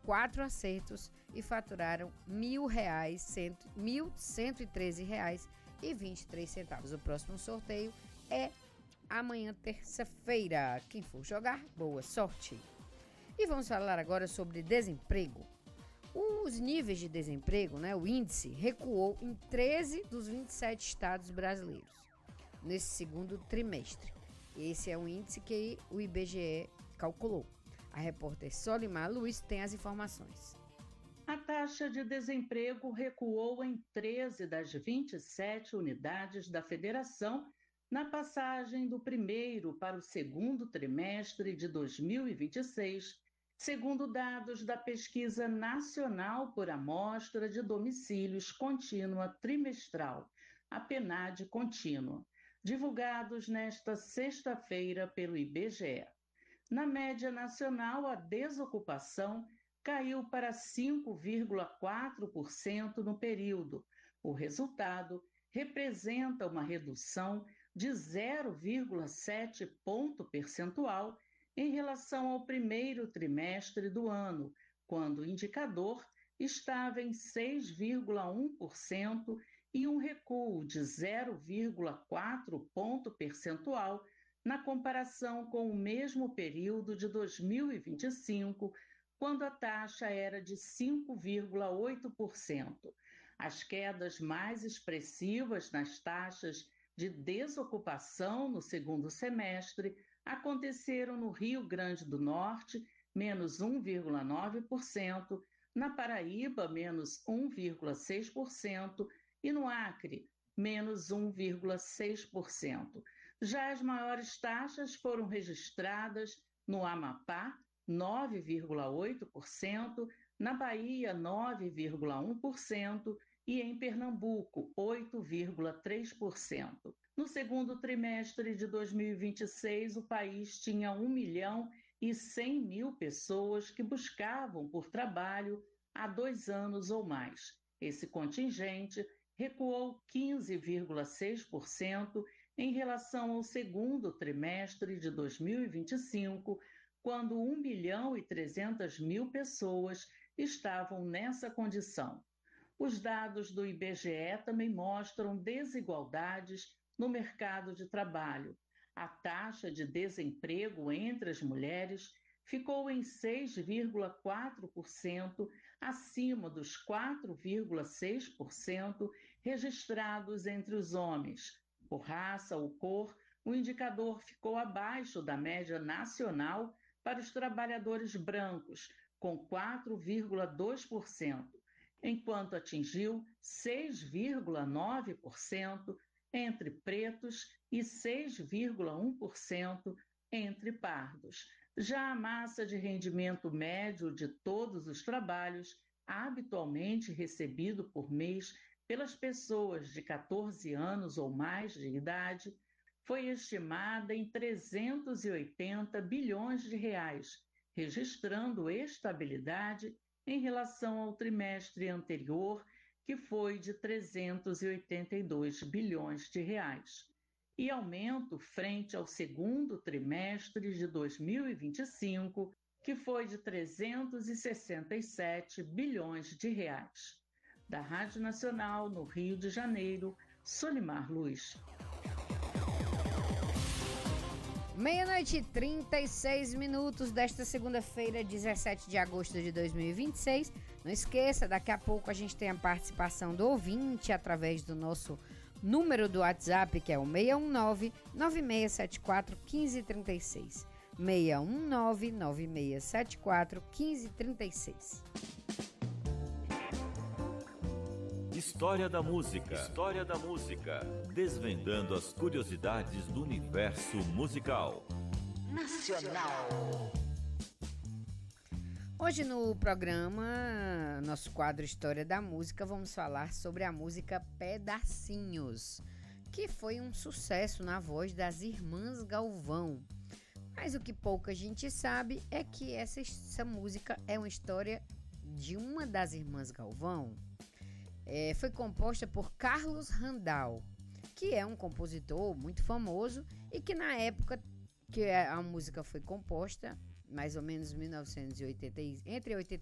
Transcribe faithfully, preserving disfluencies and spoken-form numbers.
quatro acertos e faturaram mil reais, mil cento e treze reais e vinte e três centavos. O próximo sorteio é amanhã, terça-feira. Quem for jogar, boa sorte. E vamos falar agora sobre desemprego. Os níveis de desemprego, né, o índice, recuou em treze dos vinte e sete estados brasileiros nesse segundo trimestre. Esse é o índice que o I B G E calculou. A repórter Solimar Luiz tem as informações. A taxa de desemprego recuou em treze das vinte e sete unidades da federação na passagem do primeiro para o segundo trimestre de dois mil e vinte e seis, segundo dados da Pesquisa Nacional por Amostra de Domicílios Contínua Trimestral, a PNAD Contínua, divulgados nesta sexta-feira pelo I B G E. Na média nacional, a desocupação caiu para cinco vírgula quatro por cento no período. O resultado representa uma redução de zero vírgula sete ponto percentual em relação ao primeiro trimestre do ano, quando o indicador estava em seis vírgula um por cento e um recuo de zero vírgula quatro ponto percentual na comparação com o mesmo período de dois mil e vinte e cinco, quando a taxa era de cinco vírgula oito por cento. As quedas mais expressivas nas taxas de desocupação no segundo semestre aconteceram no Rio Grande do Norte, menos um vírgula nove por cento, na Paraíba, menos um vírgula seis por cento e no Acre, menos um vírgula seis por cento. Já as maiores taxas foram registradas no Amapá, nove vírgula oito por cento, na Bahia, nove vírgula um por cento e em Pernambuco, oito vírgula três por cento. No segundo trimestre de dois mil e vinte e seis, o país tinha um milhão e cem mil pessoas que buscavam por trabalho há dois anos ou mais. Esse contingente recuou quinze vírgula seis por cento em relação ao segundo trimestre de dois mil e vinte e cinco, quando um milhão e trezentas mil pessoas estavam nessa condição. Os dados do I B G E também mostram desigualdades no mercado de trabalho. A taxa de desemprego entre as mulheres ficou em seis vírgula quatro por cento, acima dos quatro vírgula seis por cento registrados entre os homens. Por raça ou cor, o indicador ficou abaixo da média nacional para os trabalhadores brancos, com quatro vírgula dois por cento, enquanto atingiu seis vírgula nove por cento entre pretos e seis vírgula um por cento entre pardos. Já a massa de rendimento médio de todos os trabalhos, habitualmente recebido por mês pelas pessoas de catorze anos ou mais de idade, foi estimada em trezentos e oitenta bilhões de reais, registrando estabilidade em relação ao trimestre anterior, que foi de trezentos e oitenta e dois bilhões de reais, e aumento frente ao segundo trimestre de dois mil e vinte e cinco, que foi de trezentos e sessenta e sete bilhões de reais. Da Rádio Nacional, no Rio de Janeiro, Solimar Luiz. Meia-noite e trinta e seis minutos desta segunda-feira, dezessete de agosto de dois mil e vinte e seis. Não esqueça, daqui a pouco a gente tem a participação do ouvinte através do nosso número do WhatsApp, que é o seis um nove, nove seis sete quatro, um cinco três seis. seis um nove, nove seis sete quatro, um cinco três seis. História da música. História da música. Desvendando as curiosidades do universo musical. Nacional. Hoje no programa, nosso quadro História da Música, vamos falar sobre a música Pedacinhos, que foi um sucesso na voz das Irmãs Galvão. Mas o que pouca gente sabe é que essa, essa música é uma história de uma das Irmãs Galvão. É, foi composta por Carlos Randal, que é um compositor muito famoso e que na época que a música foi composta, mais ou menos mil novecentos e oitenta, entre oitenta